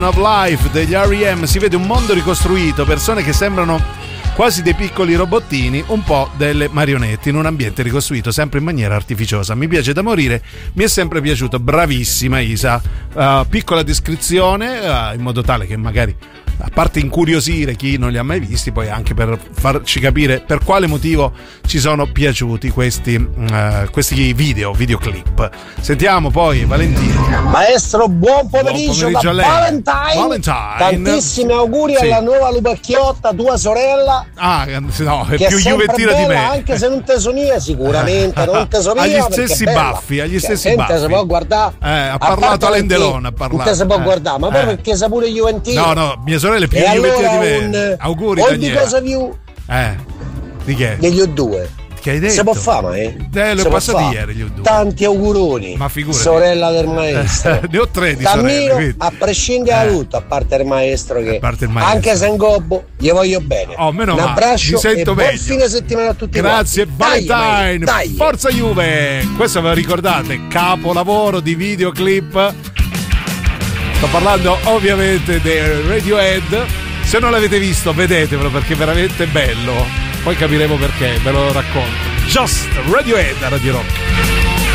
of Life degli R.E.M. si vede un mondo ricostruito, persone che sembrano quasi dei piccoli robottini, un po' delle marionette in un ambiente ricostruito sempre in maniera artificiosa. Mi piace da morire, mi è sempre piaciuto. Bravissima Isa. Piccola descrizione, in modo tale che magari, a parte incuriosire chi non li ha mai visti, poi anche per farci capire per quale motivo ci sono piaciuti questi videoclip. Sentiamo poi Valentino. Maestro, buon pomeriggio da a lei. Valentine. Tantissimi auguri alla nuova Lupacchiotta, tua sorella. Ah, no, è che più è juventina di me. Anche se non te so mia, sicuramente non te so mia. Agli stessi baffi, Si può guardare. Ha parlato Alain Delon, ha parlato. Non te si può guardare, ma poi perché sa pure juventina. No, mia sorella è più juventina di me. Auguri, Daniela. Di che? Degli O2. Che hai detto? Si può fare, L'ho passati ieri gli O2. Tanti auguroni. Ma figurati. Sorella del maestro. Ne ho 3 di Cammino, sorelle. a prescindere da tutto, a parte il maestro che maestro. anche se è in gobbo, gli voglio bene. Meno un abbraccio mi sento e meglio. buon fine settimana a tutti. Grazie, Valentine. Dai. Forza Juve. Questo ve lo ricordate? Capolavoro di videoclip. Sto parlando ovviamente del Radiohead. Se non l'avete visto, vedetevelo perché è veramente bello. Poi capiremo perché, ve lo racconto. Just Radiohead a Radio Rock.